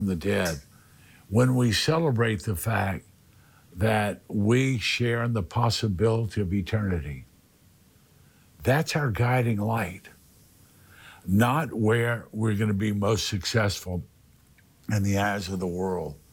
the dead, when we celebrate the fact that we share in the possibility of eternity, that's our guiding light, not where we're going to be most successful in the eyes of the world,